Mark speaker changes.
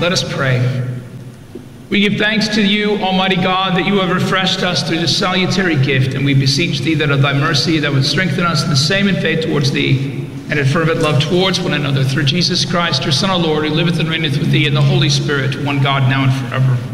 Speaker 1: Let us pray. We give thanks to you, Almighty God, that you have refreshed us through this salutary gift, and we beseech thee that of thy mercy thou would strengthen us in the same in faith towards thee, and in fervent love towards one another, through Jesus Christ, your Son, our Lord, who liveth and reigneth with thee in the Holy Spirit, one God, now and forever.